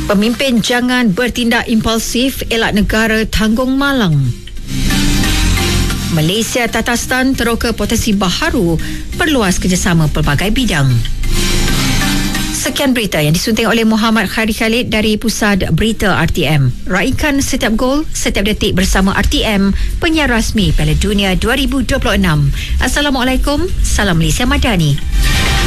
Pemimpin jangan bertindak impulsif, elak negara tanggung malang. Malaysia Tatarstan teroka potensi baharu, perluas kerjasama pelbagai bidang. Sekian berita yang disunting oleh Muhammad Khairi Khalid dari Pusat Berita RTM. Raikan setiap gol, setiap detik bersama RTM, penyiar rasmi Piala Dunia 2026. Assalamualaikum, salam Malaysia Madani.